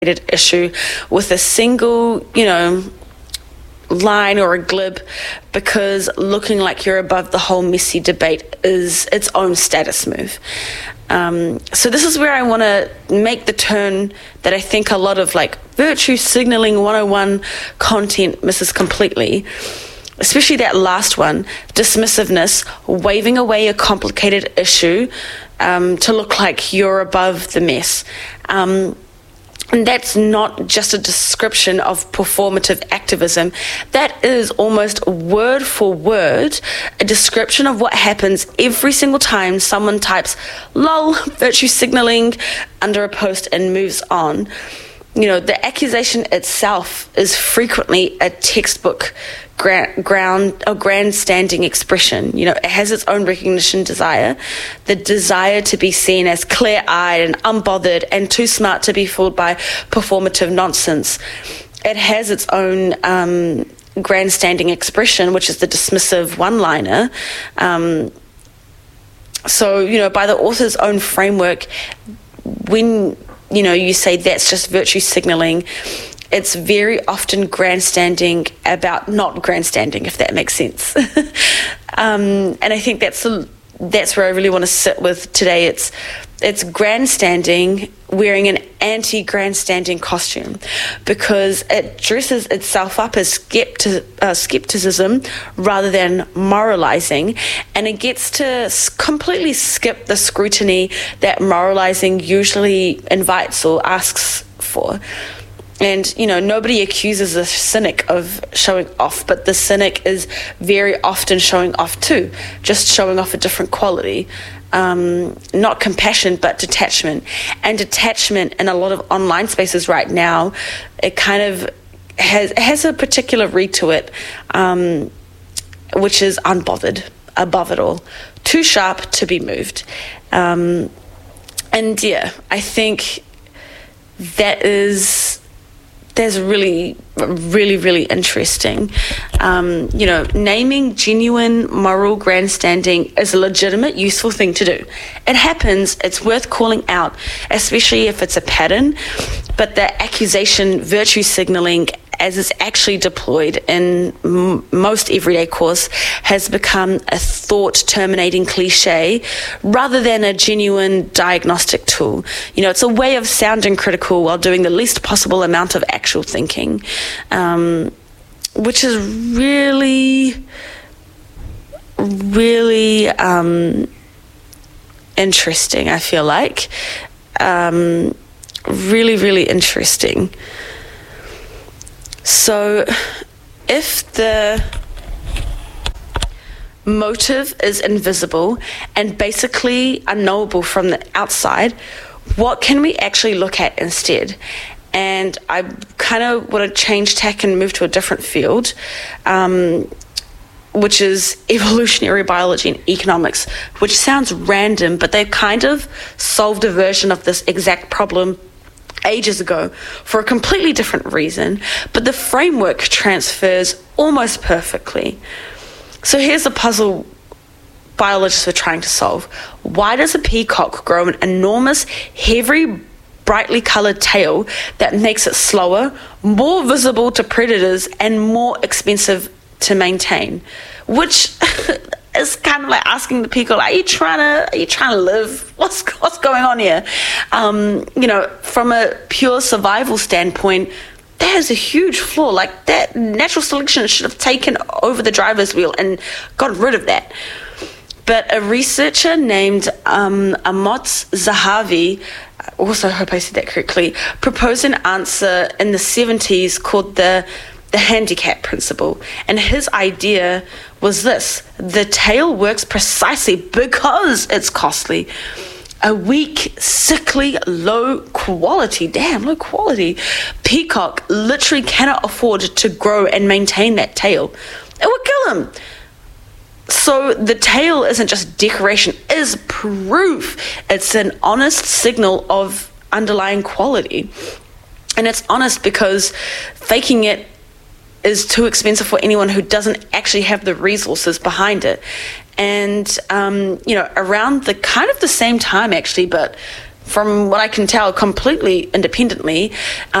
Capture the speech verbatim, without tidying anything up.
issue with a single, you know, line or a glib, because looking like you're above the whole messy debate is its own status move. Um, so this is where I want to make the turn that I think a lot of like virtue signaling one oh one content misses completely, especially that last one, dismissiveness, waving away a complicated issue um, to look like you're above the mess. Um, And that's not just a description of performative activism. That is almost word for word a description of what happens every single time someone types lol, virtue signaling under a post and moves on. You know, the accusation itself is frequently a textbook gra- ground or grandstanding expression. You know, it has its own recognition desire, the desire to be seen as clear-eyed and unbothered and too smart to be fooled by performative nonsense. It has its own um, grandstanding expression, which is the dismissive one-liner. Um, so, you know, by the author's own framework, when you know, you say that's just virtue signaling, it's very often grandstanding about not grandstanding, if that makes sense. um, and I think that's a, that's where I really want to sit with today. It's it's grandstanding wearing an anti-grandstanding costume, because it dresses itself up as skepti- uh, skepticism rather than moralizing, and it gets to s- completely skip the scrutiny that moralizing usually invites or asks for. And, you know, nobody accuses a cynic of showing off, but the cynic is very often showing off too, just showing off a different quality. Um, not compassion, but detachment. And detachment in a lot of online spaces right now, it kind of has has a particular read to it, um, which is unbothered, above it all, too sharp to be moved. Um, and yeah, I think that is... There's really, really, really interesting. Um, you know, naming genuine moral grandstanding is a legitimate, useful thing to do. It happens, it's worth calling out, especially if it's a pattern. But the accusation, virtue signaling, as it's actually deployed in m- most everyday course, has become a thought-terminating cliche rather than a genuine diagnostic tool. You know, it's a way of sounding critical while doing the least possible amount of actual thinking, um, which is really, really um, interesting, I feel like. Um, really, really interesting. So if the motive is invisible and basically unknowable from the outside, what can we actually look at instead? And I kind of want to change tack and move to a different field, um, which is evolutionary biology and economics, which sounds random, but they've kind of solved a version of this exact problem ages ago for a completely different reason, but the framework transfers almost perfectly. So here's a puzzle biologists are trying to solve. Why does a peacock grow an enormous, heavy, brightly colored tail that makes it slower, more visible to predators, and more expensive to maintain? Which is kind of like asking the peacock, are you trying to, are you trying to live? What's what's going on here? Um, you know, from a pure survival standpoint, that is a huge flaw. Like, that natural selection should have taken over the driver's wheel and got rid of that. But a researcher named um, Amos Zahavi, also hope I said that correctly, proposed an answer in the seventies called the the handicap principle. And his idea was this: the tail works precisely because it's costly. A weak, sickly, low quality, damn, low quality peacock literally cannot afford to grow and maintain that tail. It would kill him. So the tail isn't just decoration, it is proof. It's an honest signal of underlying quality. And it's honest because faking it is too expensive for anyone who doesn't actually have the resources behind it. And, um, you know, around the kind of the same time, actually, but from what I can tell, completely independently.